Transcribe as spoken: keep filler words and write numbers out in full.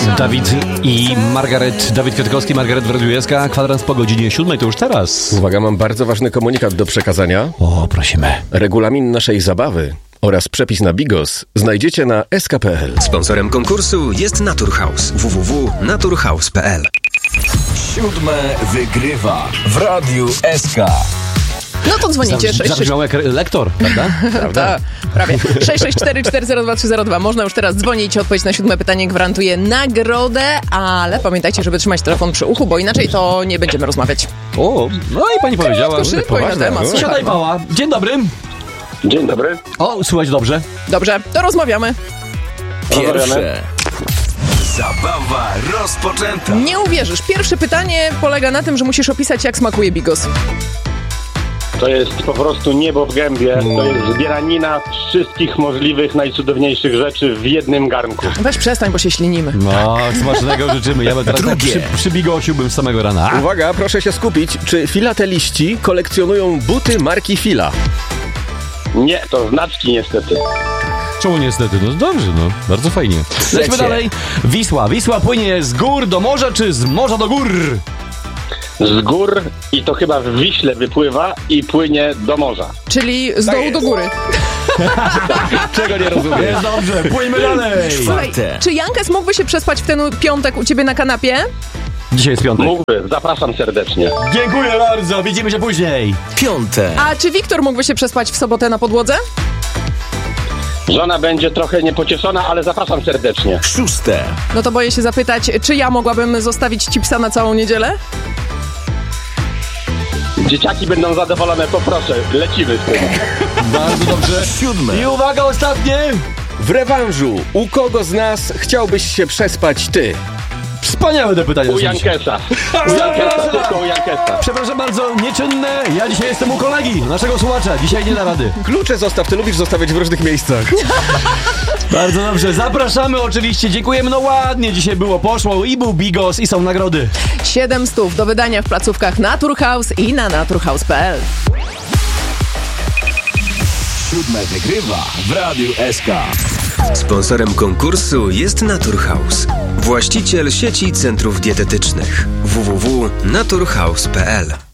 Dawid i Margaret, Dawid Kwiatkowski, Margaret w Radiu S K. Kwadrans po godzinie siódmej, to już teraz. Uwaga, mam bardzo ważny komunikat do przekazania. O, prosimy. Regulamin naszej zabawy oraz przepis na Bigos znajdziecie na s k kropka p l. Sponsorem konkursu jest Naturhaus. w w w kropka naturhaus kropka p l. Siódme wygrywa w Radiu S K. No to dzwonicie. Zabrzmiał jak lektor, prawda? Tak, prawie. sześć sześć cztery cztery zero dwa trzy zero dwa. Można już teraz dzwonić. Odpowiedź na siódme pytanie gwarantuje nagrodę, ale pamiętajcie, żeby trzymać telefon przy uchu, bo inaczej to nie będziemy rozmawiać. O, no i pani powiedziała. Krótko, szybko i na temat. Siadaj, mała. Dzień dobry. Dzień dobry. O, słuchać dobrze. Dobrze, to rozmawiamy. Pierwsze. Zabawa rozpoczęta. Nie uwierzysz. Pierwsze pytanie polega na tym, że musisz opisać, jak smakuje bigos. To jest po prostu niebo w gębie. To jest zbieranina wszystkich możliwych, najcudowniejszych rzeczy w jednym garnku. Weź przestań, bo się ślinimy. No, smacznego życzymy. Ja bym teraz tak Drugie. przy, przy bigosiu z samego rana. Uwaga, proszę się skupić. Czy filateliści kolekcjonują buty marki Fila? Nie, to znaczki niestety. Czemu niestety? No dobrze, no. Bardzo fajnie. Lećmy dalej. Wisła. Wisła płynie z gór do morza, czy z morza do gór? Z gór i to chyba w Wiśle wypływa i płynie do morza. Czyli z dołu do góry. Czego nie rozumiem? Jest dobrze, płyjmy dalej. Słuchaj, czy Jankes mógłby się przespać w ten piątek u ciebie na kanapie? Dzisiaj jest piątek. Mógłby, zapraszam serdecznie. Dziękuję bardzo, widzimy się później. Piąte. A czy Wiktor mógłby się przespać w sobotę na podłodze? Żona będzie trochę niepocieszona, ale zapraszam serdecznie. Szóste. No to boję się zapytać, czy ja mogłabym zostawić ci psa na całą niedzielę? Dzieciaki będą zadowolone, poproszę, lecimy z tym. Bardzo dobrze. Siódme. I uwaga, ostatnie. W rewanżu, u kogo z nas chciałbyś się przespać ty? Wspaniałe te pytania. U Jankesa. U Jankesa, tylko u Jankesa. Przepraszam bardzo, nieczynne. Ja dzisiaj jestem u kolegi, naszego słuchacza. Dzisiaj nie da rady. Klucze zostaw, ty lubisz zostawiać w różnych miejscach. Bardzo dobrze, zapraszamy oczywiście. Dziękujemy, no ładnie dzisiaj było, poszło i był bigos i są nagrody. Siedem stów do wydania w placówkach Naturhaus i na naturhaus kropka p l. Siódme wygrywa w Radiu S K. Sponsorem konkursu jest Naturhaus. Właściciel sieci centrów dietetycznych. w w w kropka naturhaus kropka p l.